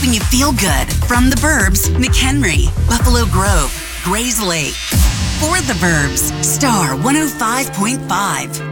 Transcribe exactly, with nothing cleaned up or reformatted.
helping you feel good. From the Burbs, McHenry, Buffalo Grove, Grays Lake. For the Burbs, Star one oh five point five.